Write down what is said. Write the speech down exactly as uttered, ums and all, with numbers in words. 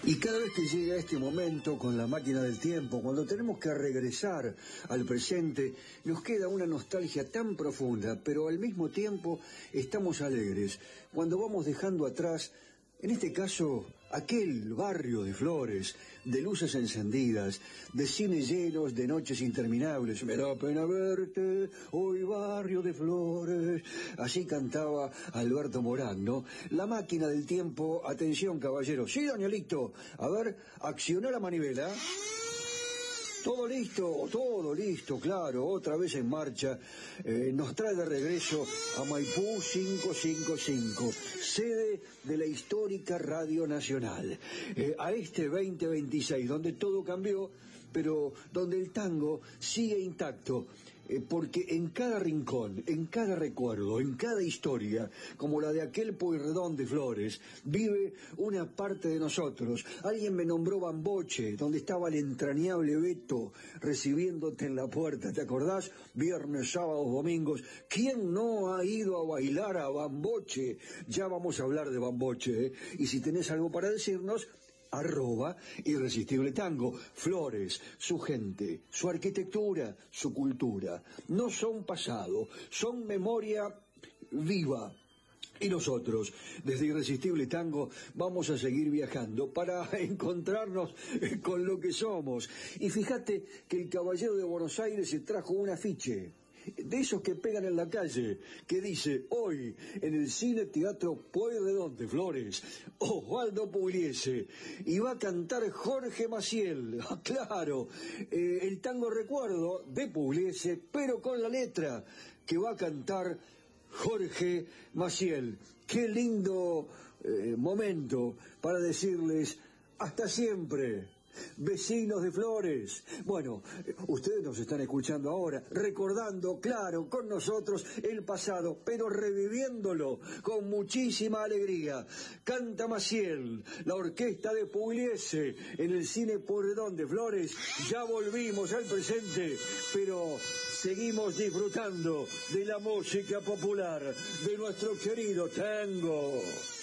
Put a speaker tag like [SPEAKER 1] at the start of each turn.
[SPEAKER 1] Y cada vez que llega este momento con la máquina del tiempo, cuando tenemos que regresar al presente, nos queda una nostalgia tan profunda, pero al mismo tiempo estamos alegres, cuando vamos dejando atrás, en este caso, aquel barrio de flores, de luces encendidas, de cines llenos, de noches interminables. Me da pena verte, hoy barrio de flores. Así cantaba Alberto Morán, ¿no? La máquina del tiempo, atención caballero. Sí, Danielito, a ver, acciona la manivela. Todo listo, todo listo, claro, otra vez en marcha. Eh, nos trae de regreso a Maipú quinientos cincuenta y cinco, sede de la histórica Radio Nacional. Eh, a este veinte veintiséis, donde todo cambió, pero donde el tango sigue intacto. Eh, porque en cada rincón, en cada recuerdo, en cada historia, como la de aquel Pueyrredón de Flores, vive una parte de nosotros. Alguien me nombró Bamboche, donde estaba el entrañable Beto recibiéndote en la puerta, ¿te acordás? Viernes, sábados, domingos. ¿Quién no ha ido a bailar a Bamboche? Ya vamos a hablar de Bamboche, ¿eh? Y si tenés algo para decirnos, arroba Irresistible Tango. Flores, su gente, su arquitectura, su cultura, no son pasado, son memoria viva. Y nosotros, desde Irresistible Tango, vamos a seguir viajando para encontrarnos con lo que somos. Y fíjate que el Caballero de Buenos Aires se trajo un afiche, de esos que pegan en la calle, que dice: hoy en el Cine Teatro Pueyrredón de Flores, Osvaldo Pugliese, y va a cantar Jorge Maciel. Ah, claro, eh, el tango recuerdo de Pugliese, pero con la letra que va a cantar Jorge Maciel. Qué lindo eh, momento para decirles hasta siempre, vecinos de Flores. Bueno, ustedes nos están escuchando ahora, recordando, claro, con nosotros el pasado, pero reviviéndolo con muchísima alegría. Canta Maciel, la orquesta de Pugliese, en el Cine Pueyrredón de Flores. Ya volvimos al presente, pero seguimos disfrutando de la música popular, de nuestro querido tango.